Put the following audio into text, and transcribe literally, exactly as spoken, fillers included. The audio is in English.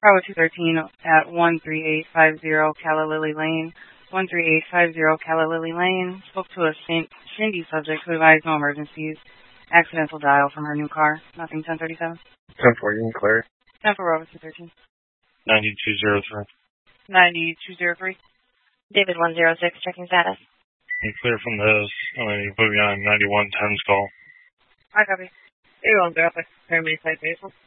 Bravo two thirteen at one three eight five zero Calla Lily Lane. one three eight five zero Calla Lily Lane. Spoke to a Cindy subject who advised no emergencies. Accidental dial from her new car. Nothing ten thirty-seven. ten four, you can clear. ten for Bravo two thirteen. ninety-two oh three. ninety-two oh three. David one oh six, checking status. You clear from this. I'm going to put you on ninety-one ten's call. I copy. eight one oh six, Paramedic Citation.